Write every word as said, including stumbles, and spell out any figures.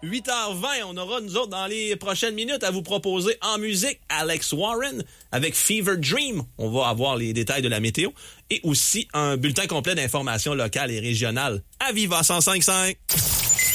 huit heures vingt, on aura, nous autres, dans les prochaines minutes, à vous proposer en musique Alex Warren avec Fever Dream. On va avoir les détails de la météo et aussi un bulletin complet d'informations locales et régionales à Viva cent cinq virgule cinq.